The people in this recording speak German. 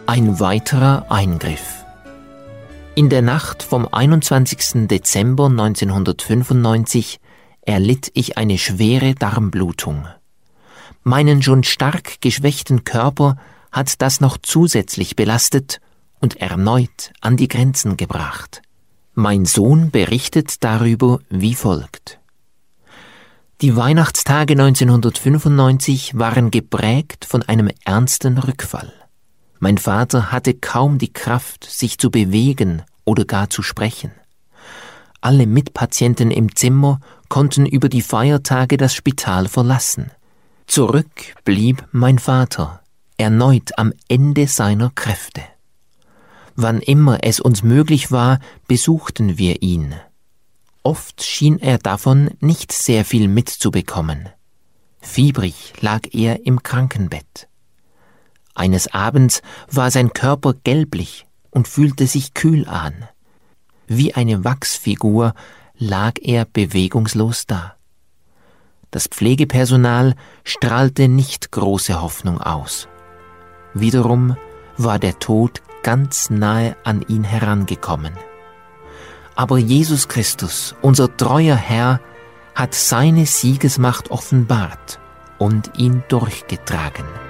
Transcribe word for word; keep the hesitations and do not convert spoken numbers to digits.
Ein weiterer Eingriff. In der Nacht vom einundzwanzigsten Dezember neunzehnhundertfünfundneunzig erlitt ich eine schwere Darmblutung. Meinen schon stark geschwächten Körper hat das noch zusätzlich belastet und erneut an die Grenzen gebracht. Mein Sohn berichtet darüber wie folgt. Die Weihnachtstage neunzehnhundertfünfundneunzig waren geprägt von einem ernsten Rückfall. Mein Vater hatte kaum die Kraft, sich zu bewegen oder gar zu sprechen. Alle Mitpatienten im Zimmer konnten über die Feiertage das Spital verlassen. Zurück blieb mein Vater, erneut am Ende seiner Kräfte. Wann immer es uns möglich war, besuchten wir ihn. Oft schien er davon nicht sehr viel mitzubekommen. Fiebrig lag er im Krankenbett. Eines Abends war sein Körper gelblich und fühlte sich kühl an. Wie eine Wachsfigur lag er bewegungslos da. Das Pflegepersonal strahlte nicht große Hoffnung aus. Wiederum war der Tod ganz nahe an ihn herangekommen. Aber Jesus Christus, unser treuer Herr, hat seine Siegesmacht offenbart und ihn durchgetragen.